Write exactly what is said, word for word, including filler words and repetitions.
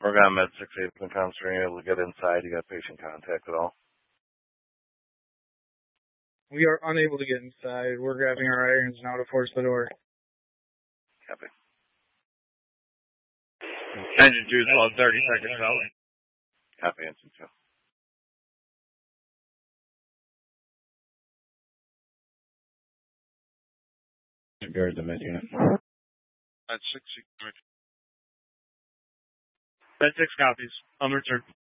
We're going to med six eight and comms. Are you able to get inside? You got patient contact at all? We are unable to get inside. We're grabbing our irons now to force the door. Copy. Engine two is about thirty seconds out. Copy, engine two. Guard the med unit. That's six. Med six copies. I'm returned.